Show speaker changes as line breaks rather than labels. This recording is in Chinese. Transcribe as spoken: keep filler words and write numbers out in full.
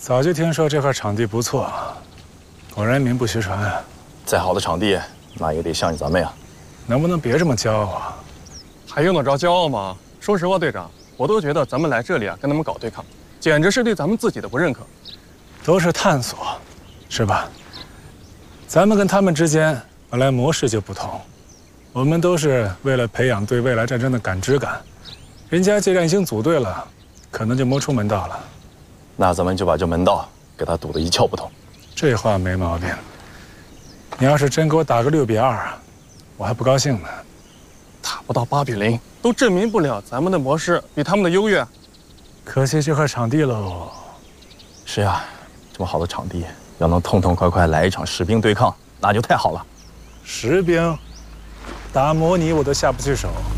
早就听说这块场地不错，果然名不虚传啊。
再好的场地，那也得像咱们呀。
能不能别这么骄傲啊？
还用得着骄傲吗？说实话，队长，我都觉得咱们来这里啊，跟他们搞对抗，简直是对咱们自己的不认可。
都是探索，是吧？咱们跟他们之间本来模式就不同，我们都是为了培养对未来战争的感知感，人家既然已经组队了，可能就摸出门道了。
那咱们就把这门道给他堵得一窍不通。
这话没毛病。你要是真给我打个六比二，我还不高兴呢。
打不到八比零，都证明不了咱们的模式比他们的优越。
可惜这块场地喽。
是呀，这么好的场地，要能痛痛快快来一场实兵对抗，那就太好了。
实兵打模拟我都下不去手。